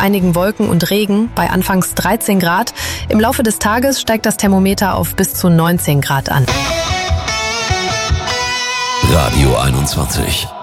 einigen Wolken und Regen bei anfangs 13 Grad. Im Laufe des Tages steigt das Thermometer auf bis zu 19 Grad an. Radio 21.